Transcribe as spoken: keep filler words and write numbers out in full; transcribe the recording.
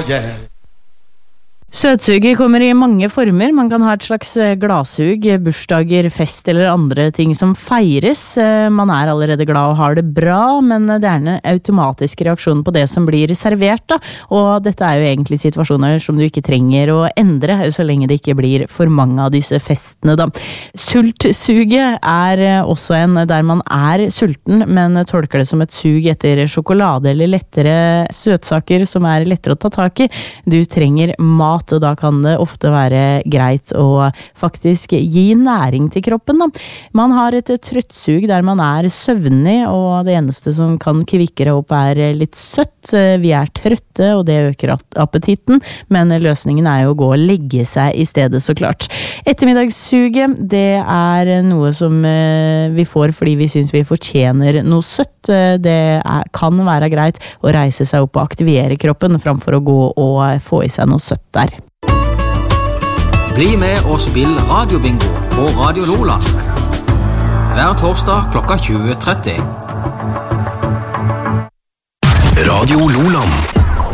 yeah. Søtsuget kommer i mange former. Man kan ha et slags glassug, bursdager, fest eller andre ting som feires. Man er allerede glad og har det bra, men det er en automatisk reaksjon på det som blir servert da. Og dette er jo egentlig situasjoner som du ikke trenger å endre, så lenge det ikke blir for mange av disse festene da. Sultsuget er også en der man er sulten, men tolker det som et sug etter sjokolade eller lettere søtsaker som er lettere å ta tak i. Du trenger mat, og da kan det ofte være greit å faktisk gi næring til kroppen da. Man har et trøttsug der man er søvnig, og det eneste som kan kvikke deg opp er litt søtt. Vi er trøtte, og det øker appetitten, men løsningen er jo å gå og legge seg i stedet, så klart. Ettermiddagssuget, det er noe som vi får fordi vi synes vi fortjener noe søtt. Det er, kan være greit å reise seg opp og aktivere kroppen framfor å gå og få i seg noe søtt der. Bli med og spill radiobingo på Radio Loland. Hver torsdag klokka tjue tretti. Radio Loland.